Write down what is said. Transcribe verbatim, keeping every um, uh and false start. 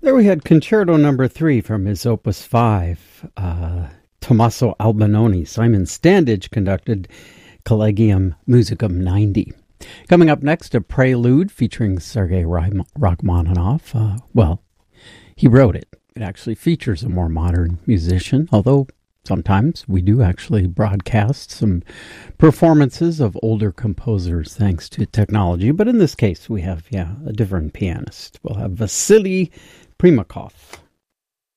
There we had Concerto Number Three from his Opus Five. Uh, Tommaso Albinoni, Simon Standage conducted Collegium Musicum ninety. Coming up next, a prelude featuring Sergei Rachmaninoff. Uh, well, he wrote it. It actually features a more modern musician, although sometimes we do actually broadcast some performances of older composers thanks to technology. But in this case, we have, yeah, a different pianist. We'll have Vasily Primakov.